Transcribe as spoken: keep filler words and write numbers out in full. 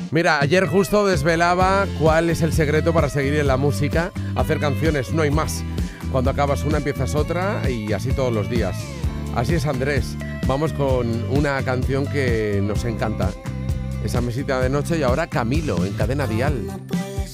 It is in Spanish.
Mira, ayer justo desvelaba cuál es el secreto para seguir en la música. Hacer canciones, no hay más. Cuando acabas una empiezas otra y así todos los días. Así es, Andrés. Vamos con una canción que nos encanta. Esa mesita de noche y ahora Camilo en Cadena Dial.